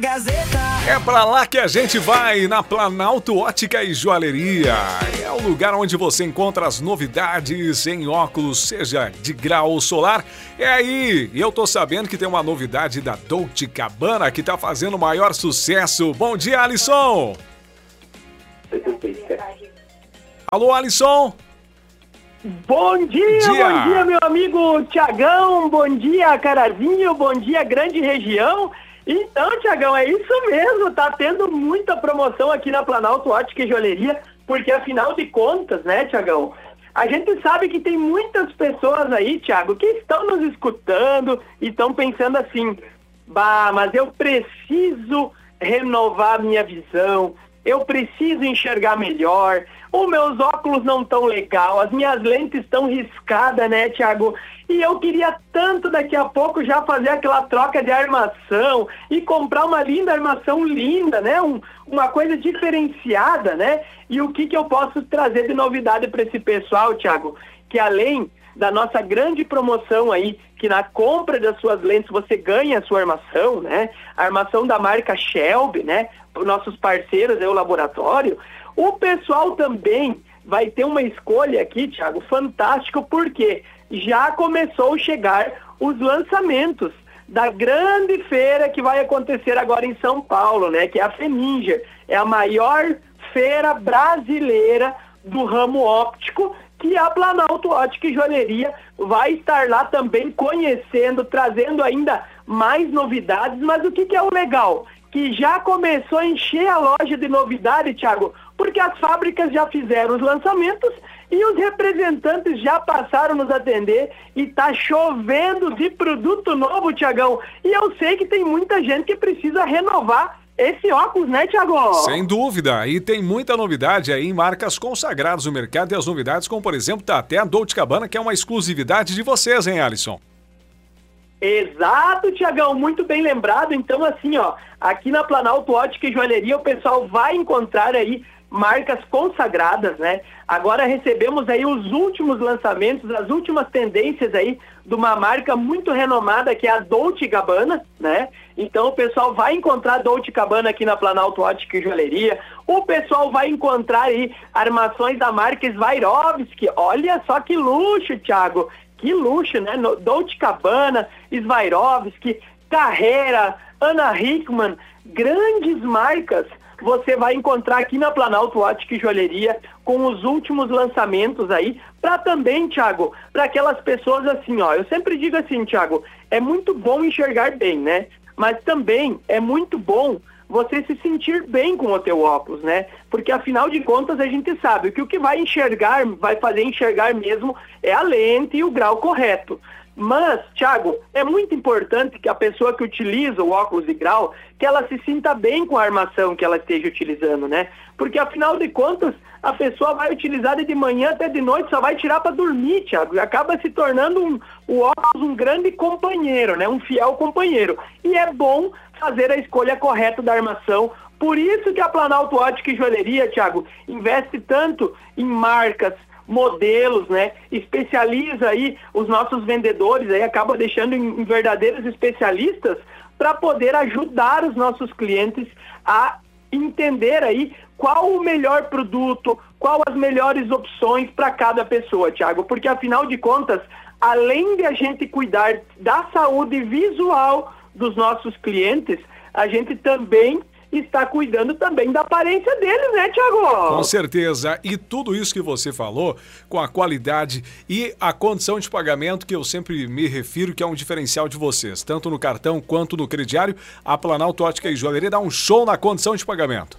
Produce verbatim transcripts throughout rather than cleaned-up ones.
Gazeta. É pra lá que a gente vai, na Planalto Ótica e Joalheria. É o lugar onde você encontra as novidades em óculos, seja de grau ou solar. É aí, e eu tô sabendo que tem uma novidade da Dolce and Gabbana que tá fazendo o maior sucesso. Bom dia, Alisson! Alô, Alisson! Bom dia, dia, bom dia, meu amigo Tiagão, bom dia, Carazinho, bom dia, grande região. Então, Tiagão, é isso mesmo, tá tendo muita promoção aqui na Planalto Ótica e Joalheria, porque afinal de contas, né, Tiagão, a gente sabe que tem muitas pessoas aí, Tiago, que estão nos escutando e estão pensando assim, bah, mas eu preciso renovar minha visão, eu preciso enxergar melhor, os meus óculos não estão legal, as minhas lentes estão riscadas, né, Tiago? E eu queria tanto daqui a pouco já fazer aquela troca de armação e comprar uma linda armação linda, né? Um, uma coisa diferenciada, né? E o que, que eu posso trazer de novidade para esse pessoal, Tiago? Que além da nossa grande promoção aí, que na compra das suas lentes você ganha a sua armação, né? A armação da marca Shelby, né? Para os nossos parceiros aí, o laboratório. O pessoal também vai ter uma escolha aqui, Tiago, fantástico, porque já começou a chegar os lançamentos da grande feira que vai acontecer agora em São Paulo, né? Que é a FENINJA. É a maior feira brasileira do ramo óptico, que a Planalto Ótica e Joalheria vai estar lá também conhecendo, trazendo ainda mais novidades. Mas o que, que é o legal? Que já começou a encher a loja de novidade, Thiago, porque as fábricas já fizeram os lançamentos e os representantes já passaram a nos atender e tá chovendo de produto novo, Thiagão. E eu sei que tem muita gente que precisa renovar esse óculos, né, Thiago? Sem dúvida, e tem muita novidade aí em marcas consagradas no mercado, e as novidades como, por exemplo, tá até a Dolce and Gabbana, que é uma exclusividade de vocês, hein, Alisson? Exato, Tiagão, muito bem lembrado. Então, assim, ó, aqui na Planalto Ótica e Joalheria o pessoal vai encontrar aí marcas consagradas, né? Agora recebemos aí os últimos lançamentos, as últimas tendências aí de uma marca muito renomada que é a Dolce and Gabbana, né? Então o pessoal vai encontrar a Dolce and Gabbana aqui na Planalto Ótica e Joalheria. O pessoal vai encontrar aí armações da marca Swarovski. Olha só que luxo, Thiago. Que luxo, né? Dolce and Gabbana, Swarovski, Carrera, Ana Hickman, grandes marcas você vai encontrar aqui na Planalto Ótica e Joalheria com os últimos lançamentos aí, para também, Thiago, para aquelas pessoas assim, ó, eu sempre digo assim, Thiago, é muito bom enxergar bem, né? Mas também é muito bom você se sentir bem com o teu óculos, né? Porque afinal de contas a gente sabe que o que vai enxergar, vai fazer enxergar mesmo é a lente e o grau correto. Mas, Thiago, é muito importante que a pessoa que utiliza o óculos de grau, que ela se sinta bem com a armação que ela esteja utilizando, né? Porque afinal de contas, a pessoa vai utilizar de manhã até de noite, só vai tirar para dormir, Thiago. E acaba se tornando um, o óculos um grande companheiro, né? Um fiel companheiro. E é bom fazer a escolha correta da armação. Por isso que a Planalto Ótica e Joalheria, Thiago, investe tanto em marcas, modelos, né? Especializa aí os nossos vendedores, aí acaba deixando em, em verdadeiros especialistas para poder ajudar os nossos clientes a entender aí qual o melhor produto, qual as melhores opções para cada pessoa, Thiago, porque afinal de contas, além de a gente cuidar da saúde visual dos nossos clientes, a gente também está cuidando também da aparência deles, né, Thiago? Com certeza. E tudo isso que você falou, com a qualidade e a condição de pagamento, que eu sempre me refiro que é um diferencial de vocês, tanto no cartão quanto no crediário, a Planalto Ótica e Joalheria dá um show na condição de pagamento.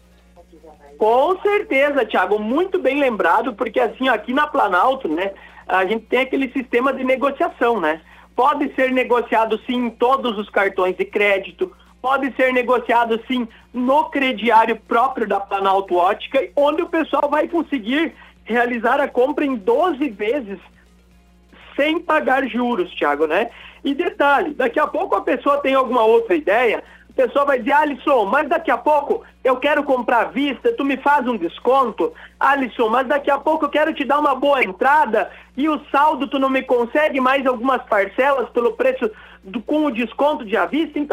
Com certeza, Thiago, muito bem lembrado, porque assim, aqui na Planalto, né, a gente tem aquele sistema de negociação, né? Pode ser negociado sim em todos os cartões de crédito, pode ser negociado sim no crediário próprio da Planalto Ótica, onde o pessoal vai conseguir realizar a compra em doze vezes sem pagar juros, Thiago, né? E detalhe, daqui a pouco a pessoa tem alguma outra ideia, a pessoa vai dizer, Alisson, mas daqui a pouco eu quero comprar à vista, tu me faz um desconto? Alisson, mas daqui a pouco eu quero te dar uma boa entrada e o saldo tu não me consegue mais algumas parcelas pelo preço do, com o desconto de à vista? Então,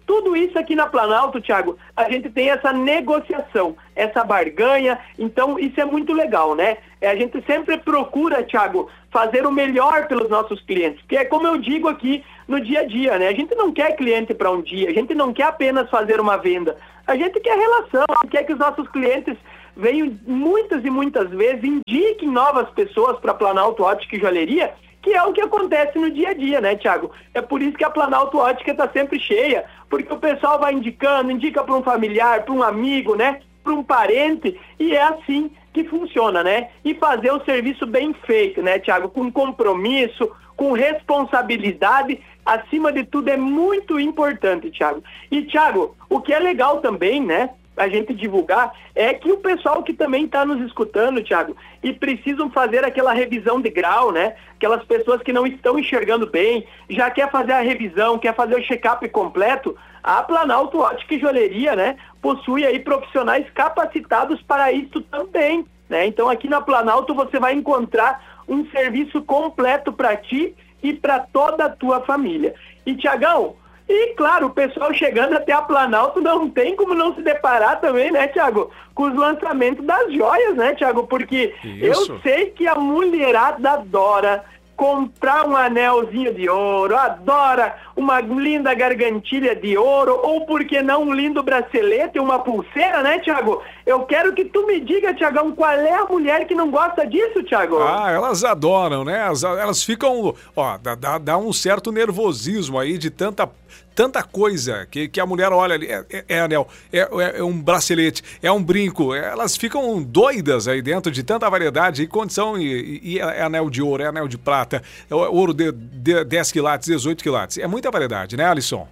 Tudo isso aqui na Planalto, Thiago, a gente tem essa negociação, essa barganha, então isso é muito legal, né? A gente sempre procura, Thiago, fazer o melhor pelos nossos clientes, porque é como eu digo aqui no dia a dia, né? A gente não quer cliente para um dia, a gente não quer apenas fazer uma venda, a gente quer relação, a gente quer que os nossos clientes venham muitas e muitas vezes, indiquem novas pessoas para Planalto Ótica e Joalheria, que é o que acontece no dia a dia, né, Thiago? É por isso que a Planalto Ótica está sempre cheia, porque o pessoal vai indicando, indica para um familiar, para um amigo, né, para um parente, e é assim que funciona, né? E fazer o serviço bem feito, né, Thiago? Com compromisso, com responsabilidade, acima de tudo é muito importante, Thiago. E, Thiago, o que é legal também, né, a gente divulgar, é que o pessoal que também está nos escutando, Thiago, e precisam fazer aquela revisão de grau, né? Aquelas pessoas que não estão enxergando bem, já quer fazer a revisão, quer fazer o check-up completo, a Planalto Ótica e Joalheria, né, possui aí profissionais capacitados para isso também, né? Então aqui na Planalto você vai encontrar um serviço completo para ti e para toda a tua família. E, Thiagão, e, claro, o pessoal chegando até a Planalto não tem como não se deparar também, né, Thiago, com os lançamentos das joias, né, Thiago? Porque Isso. eu sei que a mulherada adora comprar um anelzinho de ouro, adora uma linda gargantilha de ouro, ou por que não um lindo bracelete, uma pulseira, né, Thiago? Eu quero que tu me diga, Thiagão, qual é a mulher que não gosta disso, Thiago? Ah, elas adoram, né? Elas, elas ficam, ó, dá, dá, dá um certo nervosismo aí de tanta... Tanta coisa que, que a mulher olha ali, é, é, é anel, é, é, é um bracelete, é um brinco, elas ficam doidas aí dentro de tanta variedade e condição, e, e é anel de ouro, é anel de prata, é ouro de, de dez quilates, dezoito quilates, é muita variedade, né, Alisson?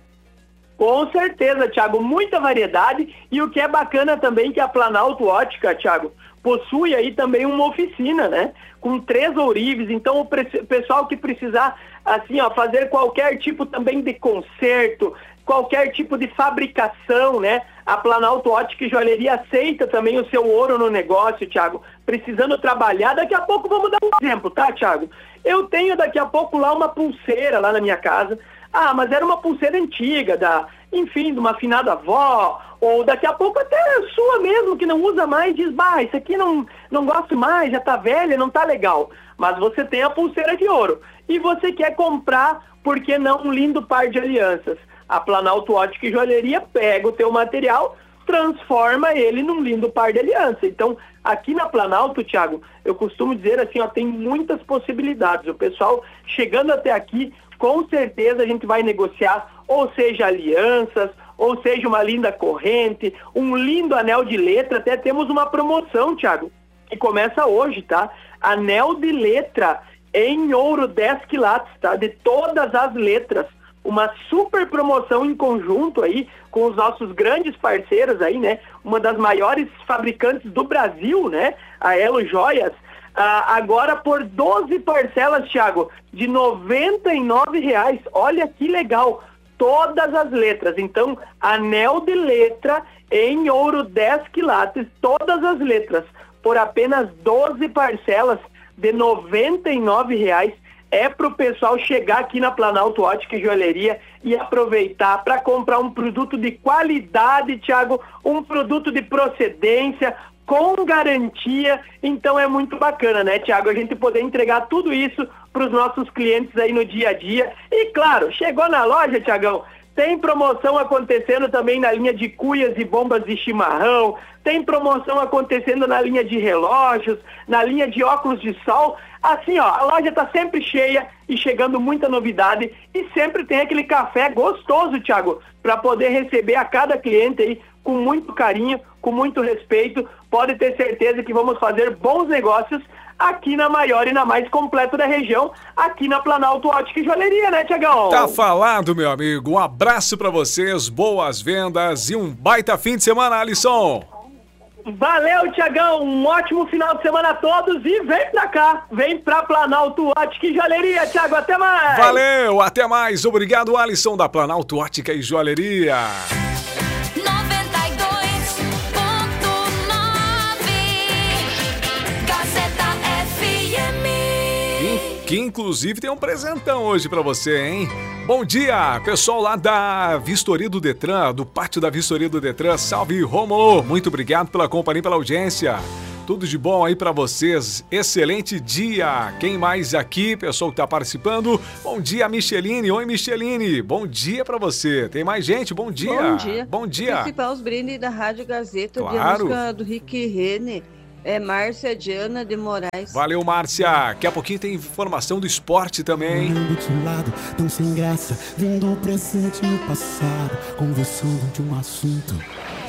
Com certeza, Thiago, muita variedade, e o que é bacana também que a Planalto Ótica, Thiago, possui aí também uma oficina, né? Com três ourives, então o pessoal que precisar, assim, ó, fazer qualquer tipo também de conserto, qualquer tipo de fabricação, né? A Planalto Ótica e Joalheria aceita também o seu ouro no negócio, Thiago, precisando trabalhar. Daqui a pouco vamos dar um exemplo, tá, Thiago? Eu tenho daqui a pouco lá uma pulseira lá na minha casa. Ah, mas era uma pulseira antiga, da, enfim, de uma afinada avó, ou daqui a pouco até sua mesmo, que não usa mais, diz, bah, isso aqui não, não gosto mais, já tá velha, não tá legal. Mas você tem a pulseira de ouro, e você quer comprar, por que não, um lindo par de alianças? A Planalto Ótica e Joalheria pega o teu material, transforma ele num lindo par de aliança. Então, aqui na Planalto, Thiago, eu costumo dizer assim, ó, tem muitas possibilidades. O pessoal chegando até aqui, com certeza a gente vai negociar, ou seja, alianças, ou seja, uma linda corrente, um lindo anel de letra. Até temos uma promoção, Thiago, que começa hoje, tá? Anel de letra em ouro dez quilates, tá? De todas as letras. Uma super promoção em conjunto aí com os nossos grandes parceiros aí, né? Uma das maiores fabricantes do Brasil, né? A Elo Joias. Ah, agora por doze parcelas, Thiago, de noventa e nove reais. Olha que legal, todas as letras. Então, anel de letra em ouro dez quilates, todas as letras, por apenas doze parcelas de noventa e nove reais. É para o pessoal chegar aqui na Planalto Ótica e Joalheria e aproveitar para comprar um produto de qualidade, Thiago, um produto de procedência, com garantia. Então é muito bacana, né, Thiago, a gente poder entregar tudo isso para os nossos clientes aí no dia a dia. E claro, chegou na loja, Thiagão, tem promoção acontecendo também na linha de cuias e bombas de chimarrão, tem promoção acontecendo na linha de relógios, na linha de óculos de sol. Assim, ó, a loja tá sempre cheia e chegando muita novidade, e sempre tem aquele café gostoso, Thiago, para poder receber a cada cliente aí com muito carinho, com muito respeito. Pode ter certeza que vamos fazer bons negócios aqui na maior e na mais completa da região, aqui na Planalto Ótica e Joalheria, né, Thiagão? Tá falado, meu amigo. Um abraço pra vocês, boas vendas e um baita fim de semana, Alisson. Valeu, Thiagão. Um ótimo final de semana a todos e vem pra cá. Vem pra Planalto Ótica e Joalheria, Thiago. Até mais. Valeu, até mais. Obrigado, Alisson da Planalto Ótica e Joalheria. que inclusive tem um presentão hoje pra você, hein? Bom dia, pessoal lá da Vistoria do Detran, do Pátio da Vistoria do Detran. Salve, Rômulo! Muito obrigado pela companhia e pela audiência. Tudo de bom aí pra vocês. Excelente dia. Quem mais aqui? Pessoal que tá participando. Bom dia, Micheline. Oi, Micheline. Bom dia pra você. Tem mais gente? Bom dia. Bom dia. Bom dia. Principal os brindes da Rádio Gazeta, Claro. de música do Rick Rene. É Márcia Diana de Moraes. Valeu, Márcia. Daqui a pouquinho tem informação do esporte também. Olhando de lado, tão sem graça, vendo o presente e o passado, conversando de um assunto.